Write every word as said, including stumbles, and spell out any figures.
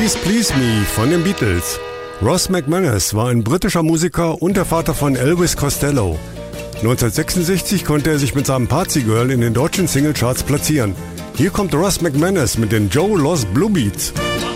Please Please Me von den Beatles. Ross McManus war ein britischer Musiker und der Vater von Elvis Costello. neunzehnhundertsechsundsechzig konnte er sich mit seinem Party Girl in den deutschen Singlecharts platzieren. Hier kommt Ross McManus mit den Joe Lost Blue Beats.